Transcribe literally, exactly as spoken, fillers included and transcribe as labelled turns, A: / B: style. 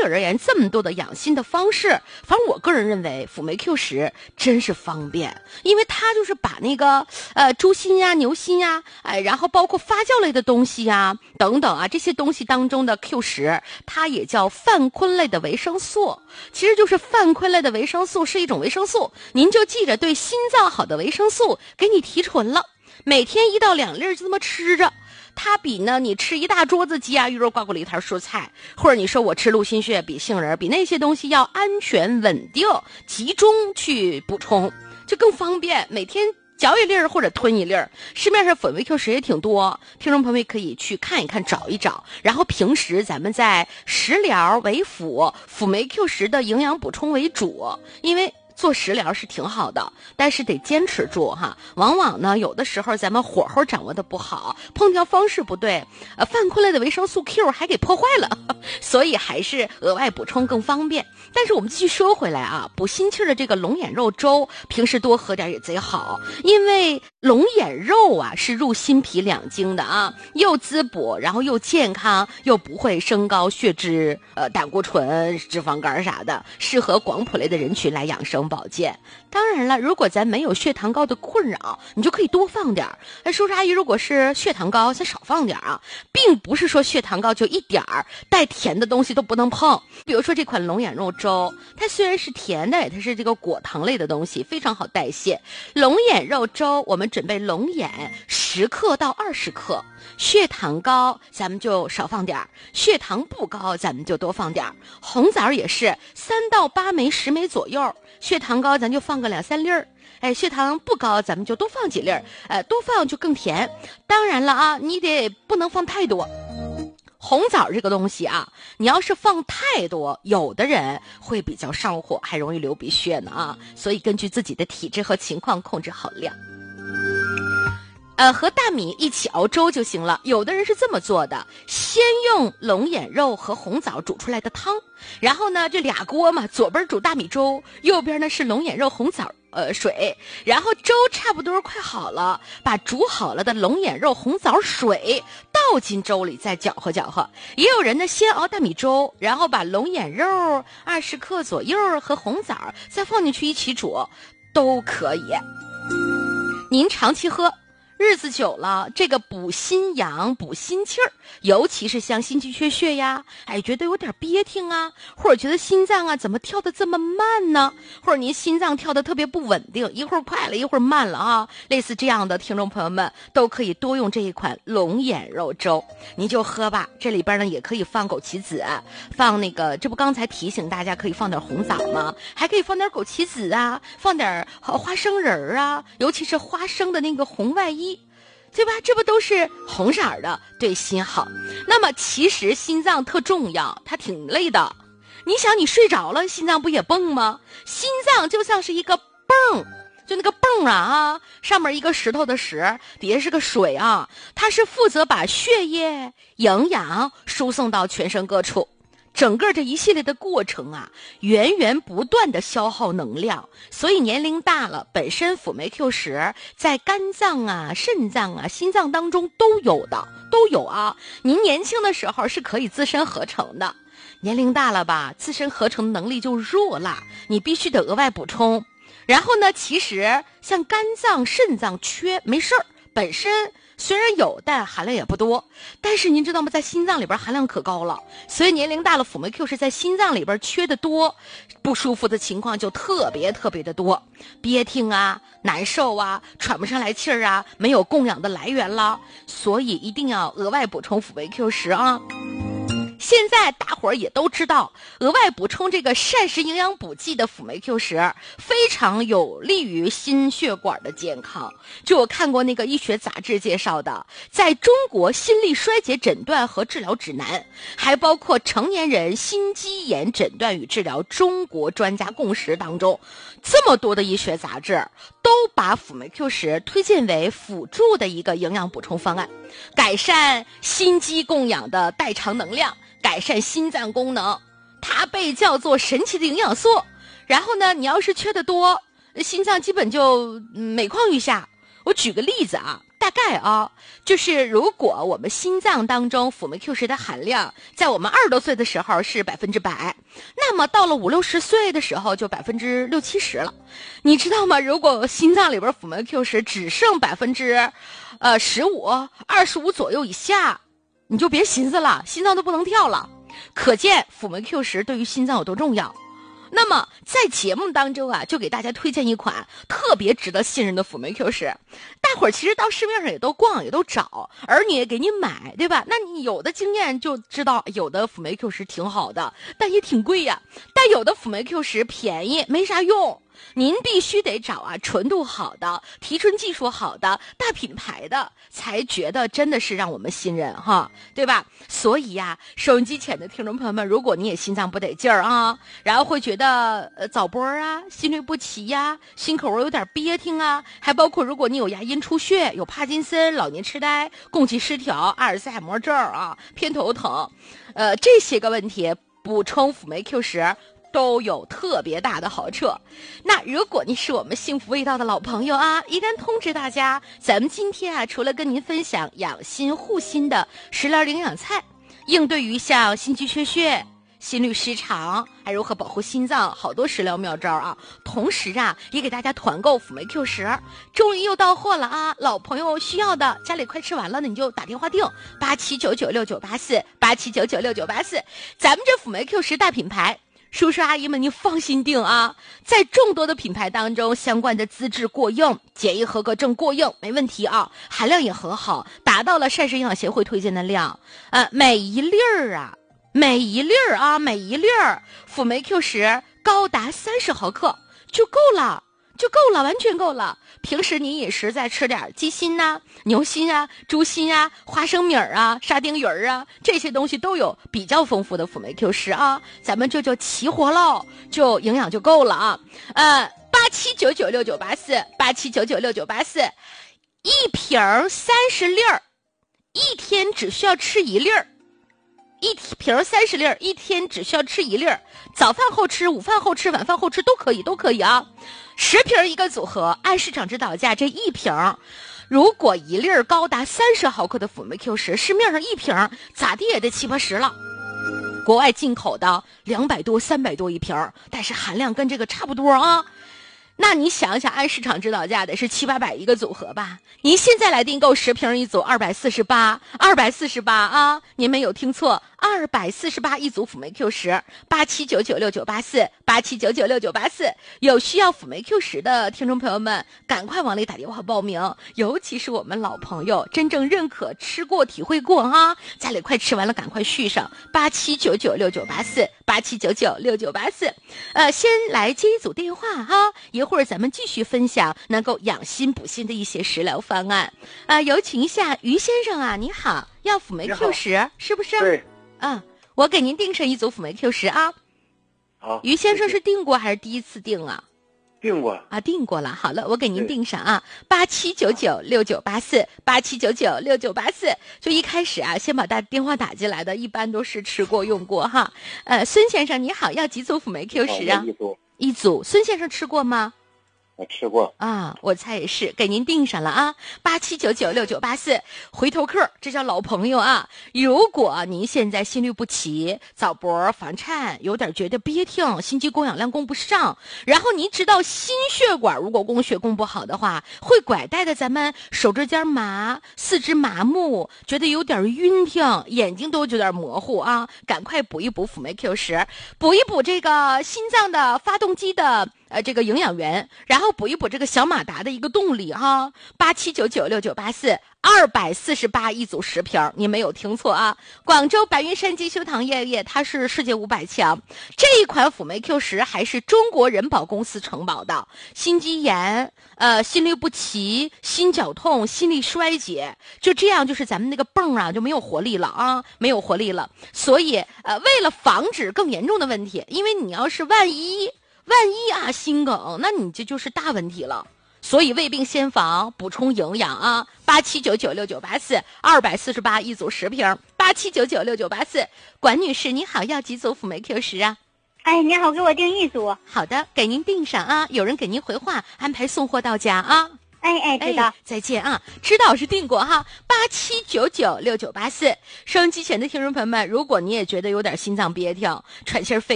A: 而言这么多的养心的方式，反正我个人认为辅酶 Q 十真是方便，因为它就是把那个呃猪心呀、牛心呀，哎，然后包括发酵类的东西呀等等啊，这些东西当中的 Q 十，它也叫泛醌类的维生素，其实就是泛醌类的维生素是一种维生素，您就记着对心脏好的维生素给你提纯了，每天一到两粒就这么吃着。它比呢你吃一大桌子鸡鸭鱼肉挂过了一摊蔬菜，或者你说我吃鹿心血比杏仁比那些东西要安全稳定集中去补充，就更方便，每天嚼一粒儿或者吞一粒儿。市面上辅酶 Q 十也挺多，听众朋友们可以去看一看找一找，然后平时咱们在食疗为辅，辅酶 Q 十的营养补充为主，因为做食疗是挺好的，但是得坚持住哈。往往呢，有的时候咱们火候掌握的不好，烹调方式不对，呃，泛醌类的维生素 Q 还给破坏了，所以还是额外补充更方便。但是我们继续说回来啊，补心气的这个龙眼肉粥，平时多喝点也贼好，因为龙眼肉啊是入心脾两经的啊，又滋补，然后又健康，又不会升高血脂、呃胆固醇、脂肪肝啥的，适合广谱类的人群来养生保健。当然了，如果咱没有血糖高的困扰，你就可以多放点儿。哎，叔叔阿姨，如果是血糖高，咱少放点儿啊，并不是说血糖高就一点儿带甜的东西都不能碰。比如说这款龙眼肉粥，它虽然是甜的，它是这个果糖类的东西，非常好代谢。龙眼肉粥，我们准备龙眼十克到二十克，血糖高咱们就少放点儿，血糖不高咱们就多放点儿。红枣也是三到八枚、十枚左右，血糖高咱就放个两三粒儿。哎，血糖不高咱们就多放几粒儿，呃，多放就更甜。当然了啊，你得不能放太多。红枣这个东西啊，你要是放太多，有的人会比较上火，还容易流鼻血呢啊，所以根据自己的体质和情况控制好量。呃，和大米一起熬粥就行了。有的人是这么做的，先用龙眼肉和红枣煮出来的汤，然后呢，这俩锅嘛，左边煮大米粥，右边呢是龙眼肉红枣呃水，然后粥差不多快好了，把煮好了的龙眼肉红枣水倒进粥里，再搅和搅和。也有人呢先熬大米粥，然后把龙眼肉二十克左右和红枣再放进去一起煮，都可以。您长期喝，日子久了，这个补心阳、补心气儿，尤其是像心肌缺血呀，哎，觉得有点憋挺啊，或者觉得心脏啊怎么跳得这么慢呢？或者您心脏跳得特别不稳定，一会儿快了，一会儿慢了啊，类似这样的听众朋友们都可以多用这一款龙眼肉粥，你就喝吧。这里边呢也可以放枸杞子，放那个，这不刚才提醒大家可以放点红枣吗？还可以放点枸杞子啊，放点花生仁啊，尤其是花生的那个红外衣。对吧？这不都是红色的，对心好。那么其实心脏特重要，它挺累的。你想你睡着了，心脏不也蹦吗？心脏就像是一个泵，就那个泵啊啊，上面一个石头的石，底下是个水啊，它是负责把血液、营养输送到全身各处。整个这一系列的过程啊，源源不断的消耗能量，所以年龄大了，本身辅酶 Q 十在肝脏啊、肾脏啊、心脏当中都有的，都有啊。您年轻的时候是可以自身合成的，年龄大了吧，自身合成能力就弱了，你必须得额外补充。然后呢，其实像肝脏、肾脏缺没事儿，本身虽然有，但含量也不多。但是您知道吗，在心脏里边含量可高了，所以年龄大了，辅酶 Q 是在心脏里边缺的多，不舒服的情况就特别特别的多，憋挺啊、难受啊、喘不上来气儿啊，没有供氧的来源了，所以一定要额外补充辅酶 Q 十啊。现在大伙儿也都知道，额外补充这个膳食营养补剂的辅酶 Q 十非常有利于心血管的健康。就我看过那个医学杂志介绍的，在中国心力衰竭诊断和治疗指南，还包括成年人心肌炎诊断与治疗中国专家共识当中，这么多的医学杂志都把辅酶 Q 十推荐为辅助的一个营养补充方案，改善心肌供氧的代偿能量，改善心脏功能，它被叫做神奇的营养素。然后呢，你要是缺得多，心脏基本就每况愈下。我举个例子啊， 大概啊，就是如果我们心脏当中辅酶 Q 十的含量在我们二十多岁的时候是百分之百，那么到了五六十岁的时候就百分之六七十了。你知道吗？如果心脏里边辅酶 Q 十只剩百分之呃十五、二十五左右以下，你就别寻思了，心脏都不能跳了。可见辅酶 Q 十对于心脏有多重要。那么在节目当中啊，就给大家推荐一款特别值得信任的辅酶 Q 十。大伙儿其实到市面上也都逛，也都找，儿女也给你买，对吧？那你有的经验就知道，有的辅酶 Q 十挺好的，但也挺贵呀。但有的辅酶 Q 十便宜，没啥用。您必须得找啊纯度好的、提纯技术好的、大品牌的，才觉得真的是让我们信任哈，对吧？所以呀、啊，收音机前的听众朋友们，如果你也心脏不得劲儿啊，然后会觉得呃早搏啊、心律不齐呀、心口有点憋挺啊，还包括如果你有牙龈出血、有帕金森、老年痴呆、供气失调、阿尔茨海默症啊、偏头疼，呃这些个问题，补充辅酶 Q 十。都有特别大的好处。那如果你是我们幸福味道的老朋友啊，依然通知大家，咱们今天啊，除了跟您分享养心护心的食疗营养菜，应对于像心肌缺血、心律失常，还如何保护心脏，好多食疗妙招啊。同时啊，也给大家团购辅酶 Q 十，终于又到货了啊！老朋友需要的，家里快吃完了，那你就打电话订八七九九六九八四八七九九六九八四，咱们这辅酶 Q 十大品牌。叔叔阿姨们，你放心订啊！在众多的品牌当中，相关的资质过硬，检疫合格证过硬，没问题啊，含量也很好，达到了膳食营养协会推荐的量。呃，每一粒儿啊，每一粒儿啊，每一粒儿辅酶 Q 十高达三十毫克就够了。就够了，完全够了。平时你饮食再吃点鸡心呐、啊、牛心啊、猪心啊、花生米儿啊、沙丁鱼儿啊，这些东西都有比较丰富的辅酶 Q 十啊，咱们这就齐活喽，就营养就够了啊。呃，八七九九六九八四，八七九九六九八四，一瓶三十粒儿，一天只需要吃一粒儿。一瓶三十粒儿，一天只需要吃一粒儿，早饭后吃、午饭后吃、晚饭后吃都可以，都可以啊。十瓶一个组合，按市场指导价，这一瓶，如果一粒儿高达三十毫克的辅酶 Q 十，市面上一瓶咋地也得七八十了。国外进口的两百多、三百多一瓶，但是含量跟这个差不多啊。那你想想，按市场指导价得是七八百一个组合吧？您现在来订购十瓶一组，二百四十八，二百四十八啊！您没有听错，二百四十八一组辅酶 Q 十，八七九九六九八四，八七九九六九八四。有需要辅酶 Q 十的听众朋友们，赶快往里打电话报名。尤其是我们老朋友，真正认可、吃过、体会过哈，家里快吃完了，赶快续上八七九九六九八四，八七九九六九八四。呃，先来接一组电话哈，一会儿咱们继续分享能够养心补心的一些食疗方案。呃，有请一下于先生啊，你好，要辅酶 Q 十是不是？
B: 对。
A: 嗯，我给您订上一组辅酶 Q 十啊。
B: 好。
A: 于先生是订过还是第一次订啊？
B: 订过
A: 啊，订过了。好了，我给您订上啊，八七九九六九八四，八七九九六九八四。就一开始啊，先把大电话打进来的，一般都是吃过用过哈。呃，孙先生你好，要几组辅酶 Q 十啊？
B: 一组。
A: 一组。孙先生吃过吗？
B: 我吃过
A: 啊，我猜也是，给您订上了啊，八七九九六九八四，回头客，这叫老朋友啊。如果您现在心律不齐、早搏、房颤，有点觉得憋挺，心肌供氧量供不上，然后您知道心血管如果供血供不好的话，会拐带的咱们手指尖麻、四肢麻木，觉得有点晕挺，眼睛都有点模糊啊，赶快补一补辅酶 Q 十，补一补这个心脏的发动机的。呃，这个营养源，然后补一补这个小马达的一个动力哈，八七九九六九八四，二百四十八一组十瓶，你没有听错啊！广州白云山金修堂液液，它是世界五百强，这一款辅酶 Q 十还是中国人保公司承保的，心肌炎、呃心律不齐、心绞痛、心力衰竭，就这样就是咱们那个泵啊就没有活力了啊，没有活力了，所以呃为了防止更严重的问题，因为你要是万一。万一啊心梗，那你这就是大问题了。所以胃病先防，补充营养啊！八七九九六九八四，二百四十八一组十瓶，八七九九六九八四。管女士你好，要几组辅酶 Q 十啊？
C: 哎，你好，给我订一组。
A: 好的，给您订上啊，有人给您回话，安排送货到家啊。
C: 哎哎，知道、
A: 哎。再见啊，知道是定过哈，八七九九六九八四。收音机前的听众朋友们，如果你也觉得有点心脏憋跳、喘气儿费